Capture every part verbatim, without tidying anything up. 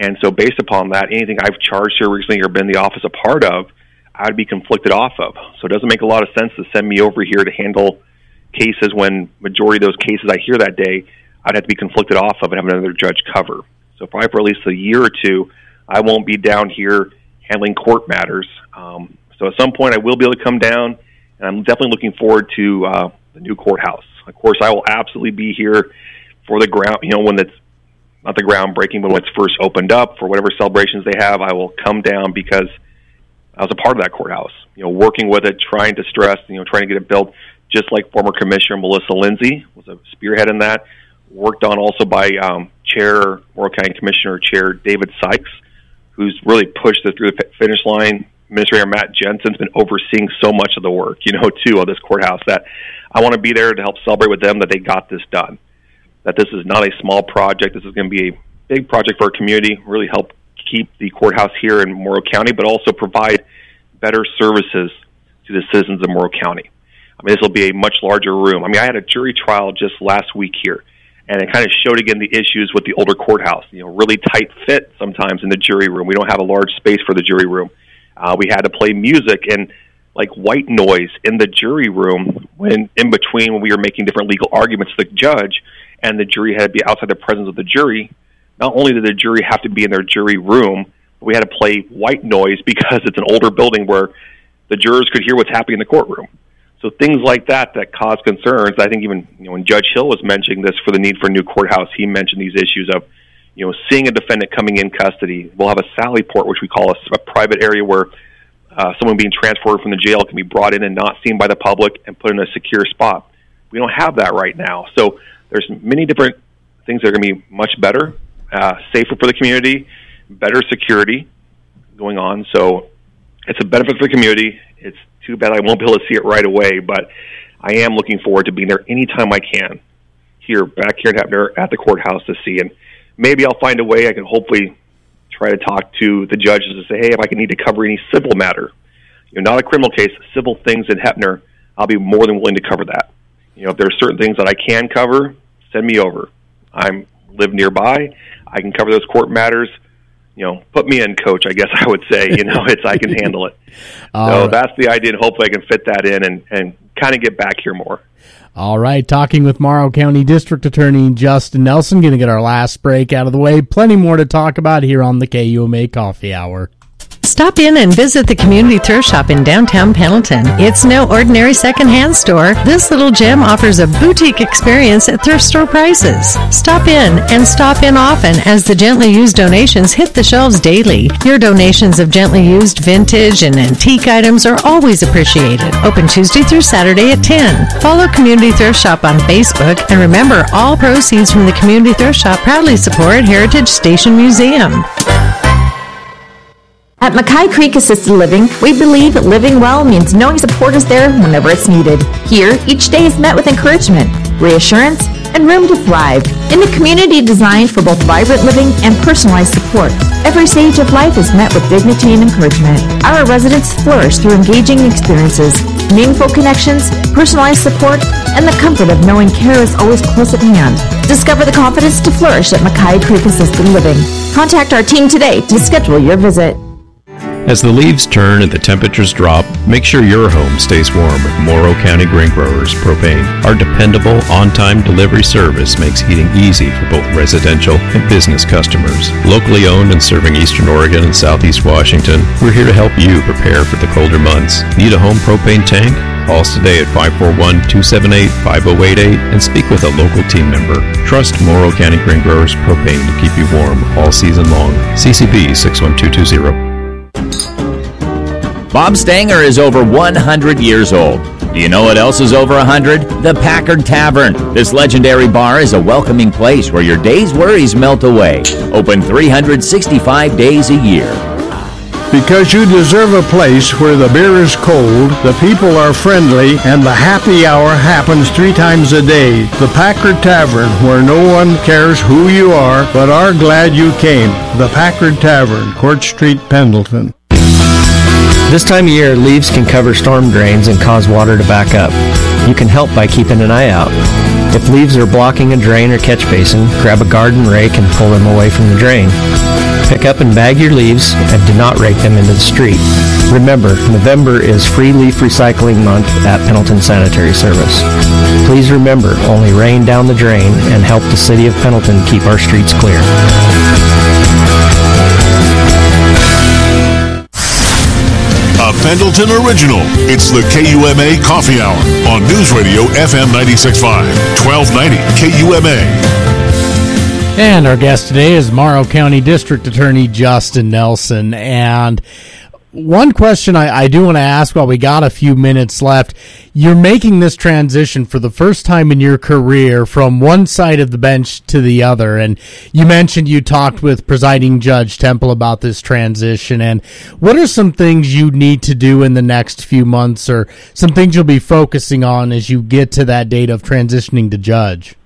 And so based upon that, anything I've charged here recently or been in the office a part of, I'd be conflicted off of. So it doesn't make a lot of sense to send me over here to handle cases when majority of those cases I hear that day, I'd have to be conflicted off of and have another judge cover. So probably for at least a year or two, I won't be down here handling court matters. Um, so at some point I will be able to come down, and I'm definitely looking forward to uh, the new courthouse. Of course, I will absolutely be here for the ground, you know, when it's not the groundbreaking, but when it's first opened up, for whatever celebrations they have, I will come down because I was a part of that courthouse, you know, working with it, trying to stress, you know, trying to get it built, just like former Commissioner Melissa Lindsay was a spearhead in that, worked on also by um, Chair, Morrow County Commissioner Chair David Sykes, who's really pushed it through the finish line. Administrator Matt Jensen's been overseeing so much of the work, you know, too, of this courthouse, that I want to be there to help celebrate with them that they got this done, that this is not a small project. This is going to be a big project for our community, really help keep the courthouse here in Morrow County, but also provide better services to the citizens of Morrow County. I mean, this will be a much larger room. I mean, I had a jury trial just last week here, and it kind of showed again the issues with the older courthouse. You know, really tight fit sometimes in the jury room. We don't have a large space for the jury room. Uh, we had to play music and like white noise in the jury room when in between when we were making different legal arguments to the judge, and the jury had to be outside the presence of the jury. Not only did the jury have to be in their jury room, but we had to play white noise because it's an older building where the jurors could hear what's happening in the courtroom. So things like that that cause concerns. I think even, you know, when Judge Hill was mentioning this for the need for a new courthouse, he mentioned these issues of, you know, seeing a defendant coming in custody. We'll have a Sally Port, which we call a, a private area where uh, someone being transported from the jail can be brought in and not seen by the public and put in a secure spot. We don't have that right now. So there's many different things that are going to be much better, uh, safer for the community, better security going on. So it's a benefit for the community. It's too bad I won't be able to see it right away, but I am looking forward to being there anytime I can here, back here in Heppner at the courthouse to see. And maybe I'll find a way I can hopefully try to talk to the judges and say, hey, if I can need to cover any civil matter, you know, not a criminal case, civil things in Heppner, I'll be more than willing to cover that. You know, if there are certain things that I can cover, send me over. I live nearby. I can cover those court matters. You know, put me in, coach, I guess I would say. You know, it's I can handle it. All so right. That's the idea, and hopefully I can fit that in and, and kind of get back here more. All right, talking with Morrow County District Attorney Justin Nelson. Going to get our last break out of the way. Plenty more to talk about here on the K U M A Coffee Hour. Stop in and visit the Community Thrift Shop in downtown Pendleton. It's no ordinary secondhand store. This little gem offers a boutique experience at thrift store prices. Stop in and stop in often as the gently used donations hit the shelves daily. Your donations of gently used vintage and antique items are always appreciated. Open Tuesday through Saturday at ten. Follow Community Thrift Shop on Facebook, and remember, all proceeds from the Community Thrift Shop proudly support Heritage Station Museum. At Mackay Creek Assisted Living, we believe that living well means knowing support is there whenever it's needed. Here, each day is met with encouragement, reassurance, and room to thrive. In a community designed for both vibrant living and personalized support, every stage of life is met with dignity and encouragement. Our residents flourish through engaging experiences, meaningful connections, personalized support, and the comfort of knowing care is always close at hand. Discover the confidence to flourish at Mackay Creek Assisted Living. Contact our team today to schedule your visit. As the leaves turn and the temperatures drop, make sure your home stays warm with Morrow County Grain Growers Propane. Our dependable, on-time delivery service makes heating easy for both residential and business customers. Locally owned and serving Eastern Oregon and Southeast Washington, we're here to help you prepare for the colder months. Need a home propane tank? Call us today at five four one, two seven eight, five zero eight eight and speak with a local team member. Trust Morrow County Grain Growers Propane to keep you warm all season long. C C B six one two two zero. Bob Stanger is over one hundred years old. Do you know what else is over one hundred? The Packard Tavern. This legendary bar is a welcoming place where your day's worries melt away. Open three hundred sixty-five days a year. Because you deserve a place where the beer is cold, the people are friendly, and the happy hour happens three times a day. The Packard Tavern, where no one cares who you are, but are glad you came. The Packard Tavern, Court Street, Pendleton. This time of year, leaves can cover storm drains and cause water to back up. You can help by keeping an eye out. If leaves are blocking a drain or catch basin, grab a garden rake and pull them away from the drain. Pick up and bag your leaves and do not rake them into the street. Remember, November is Free Leaf Recycling Month at Pendleton Sanitary Service. Please remember, only rain down the drain and help the City of Pendleton keep our streets clear. A Pendleton original. It's the K U M A Coffee Hour on News Radio F M ninety-six point five, twelve ninety K U M A. And our guest today is Morrow County District Attorney Justin Nelson. And one question I, I do want to ask while we got a few minutes left. You're making this transition for the first time in your career from one side of the bench to the other. And you mentioned you talked with Presiding Judge Temple about this transition. And what are some things you need to do in the next few months, or some things you'll be focusing on as you get to that date of transitioning to judge?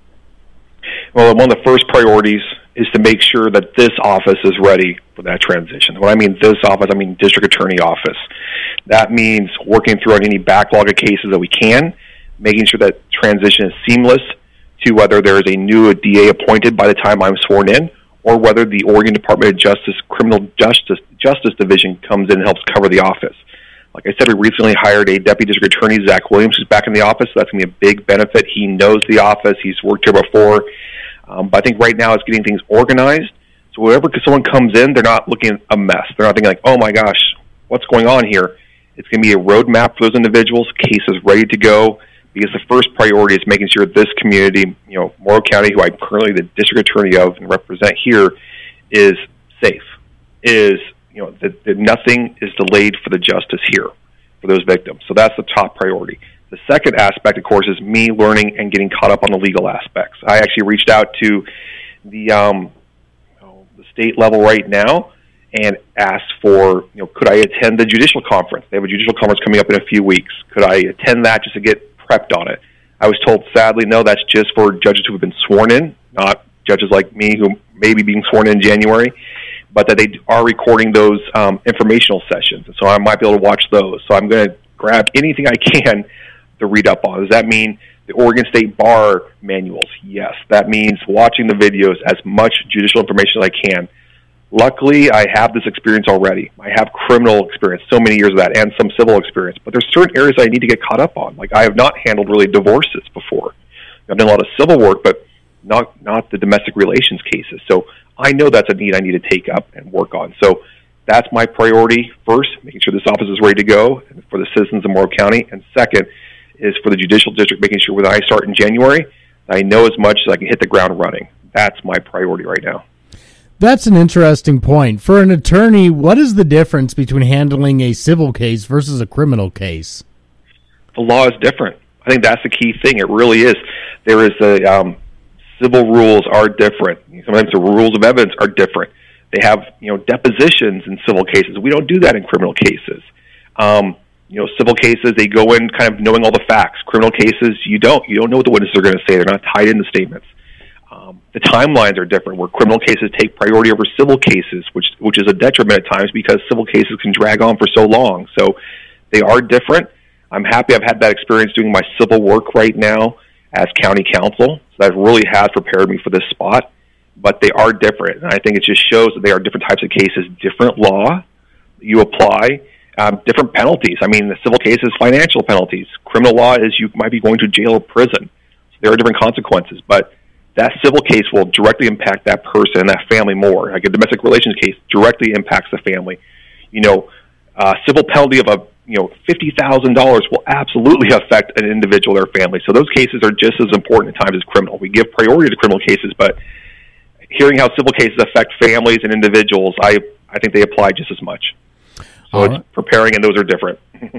Well, one of the first priorities is to make sure that this office is ready for that transition. When I mean this office, I mean District Attorney Office. That means working through any backlog of cases that we can, making sure that transition is seamless to whether there is a new D A appointed by the time I'm sworn in, or whether the Oregon Department of Justice Criminal Justice Justice Division comes in and helps cover the office. Like I said, we recently hired a Deputy District Attorney, Zach Williams, who's back in the office, so that's going to be a big benefit. He knows the office. He's worked here before. Um, but I think right now it's getting things organized. So whenever someone comes in, they're not looking at a mess. They're not thinking like, oh my gosh, what's going on here? It's going to be a roadmap for those individuals, cases ready to go, because the first priority is making sure this community, you know, Morrow County, who I'm currently the district attorney of and represent here, is safe, is, you know, that, that nothing is delayed for the justice here for those victims. So that's the top priority. The second aspect, of course, is me learning and getting caught up on the legal aspects. I actually reached out to the um, you know, the state level right now and asked for, you know, could I attend the judicial conference? They have a judicial conference coming up in a few weeks. Could I attend that just to get prepped on it? I was told, sadly, no, that's just for judges who have been sworn in, not judges like me who may be being sworn in January, but that they are recording those um, informational sessions. And so I might be able to watch those. So I'm going to grab anything I can to read up on. Does that mean the Oregon State Bar manuals? Yes. That means watching the videos, as much judicial information as I can. Luckily, I have this experience already. I have criminal experience, so many years of that, and some civil experience. But there's certain areas I need to get caught up on. Like, I have not handled really divorces before. I've done a lot of civil work, but not not the domestic relations cases. So I know that's a need I need to take up and work on. So that's my priority first, making sure this office is ready to go for the citizens of Morrow County. And second is for the judicial district, making sure when I start in January, I know as much as I can hit the ground running. That's my priority right now. That's an interesting point. For an attorney, what is the difference between handling a civil case versus a criminal case? The law is different. I think that's the key thing. It really is. There is a um, civil rules are different. Sometimes the rules of evidence are different. They have, you know, depositions in civil cases. We don't do that in criminal cases. Um, you know, civil cases, they go in kind of knowing all the facts. Criminal cases, you don't. You don't know what the witnesses are going to say. They're not tied into statements. Um, the timelines are different, where criminal cases take priority over civil cases, which which is a detriment at times because civil cases can drag on for so long. So they are different. I'm happy I've had that experience doing my civil work right now as county counsel. So that really has prepared me for this spot. But they are different, and I think it just shows that they are different types of cases, different law you apply, um, different penalties. I mean, the civil case is financial penalties. Criminal law is you might be going to jail or prison. So there are different consequences, but that civil case will directly impact that person and that family more. Like a domestic relations case directly impacts the family. You know, uh, civil penalty of a you know fifty thousand dollars will absolutely affect an individual or their family. So those cases are just as important at times as criminal. We give priority to criminal cases, but hearing how civil cases affect families and individuals, I, I think they apply just as much. So All it's right. preparing, and those are different.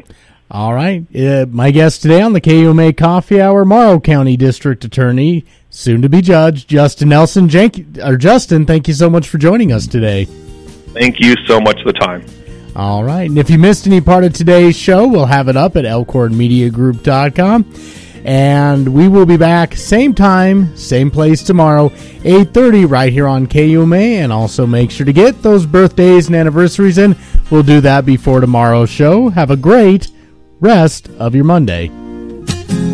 All right. Uh, my guest today on the K U M A Coffee Hour, Morrow County District Attorney, soon-to-be judge, Justin Nelson. Jank, or Justin, thank you so much for joining us today. Thank you so much for the time. All right. And if you missed any part of today's show, we'll have it up at elkhorn media group dot com. And we will be back same time, same place tomorrow, eight thirty right here on K U M A. And also make sure to get those birthdays and anniversaries in. We'll do that before tomorrow's show. Have a great rest of your Monday.